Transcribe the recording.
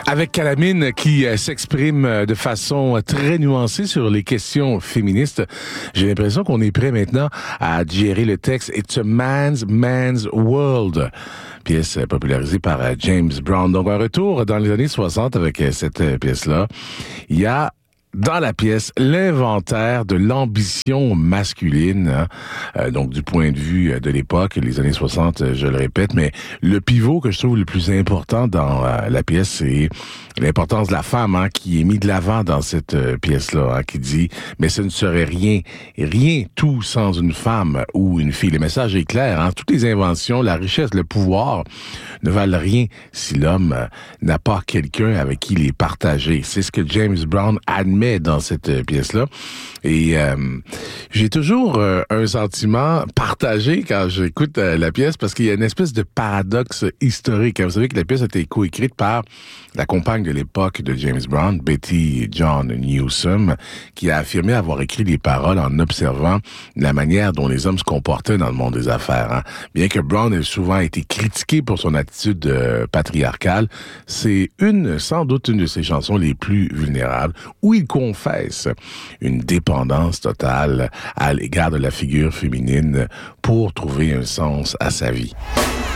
Avec Calamine qui s'exprime de façon très nuancée sur les questions féministes, j'ai l'impression qu'on est prêt maintenant à digérer le texte It's a man's world, pièce popularisée par James Brown. Donc un retour dans les années 60 avec cette pièce-là. Il y a dans la pièce l'inventaire de l'ambition masculine, donc du point de vue de l'époque, les années 60, je le répète, mais le pivot que je trouve le plus important dans la pièce, c'est l'importance de la femme qui est mis de l'avant dans cette pièce-là, qui dit « Mais ce ne serait rien tout sans une femme ou une fille. » Le message est clair, toutes les inventions, la richesse, le pouvoir ne valent rien si l'homme n'a pas quelqu'un avec qui les partager. C'est ce que James Brown admet dans cette pièce-là. Et j'ai toujours un sentiment partagé quand j'écoute la pièce parce qu'il y a une espèce de paradoxe historique. Vous savez que la pièce a été coécrite par la compagne de l'époque de James Brown, Betty John Newsom, qui a affirmé avoir écrit les paroles en observant la manière dont les hommes se comportaient dans le monde des affaires. Bien que Brown ait souvent été critiqué pour son attitude patriarcale, c'est sans doute une de ses chansons les plus vulnérables, où il confesse une dépendance totale à l'égard de la figure féminine pour trouver un sens à sa vie.